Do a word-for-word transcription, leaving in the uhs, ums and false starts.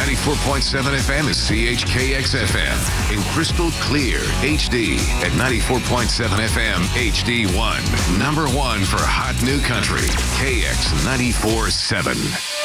ninety-four point seven F M is C H K X F M. In crystal clear H D at ninety-four point seven F M H D one. Number one for hot new country. K X ninety-four point seven.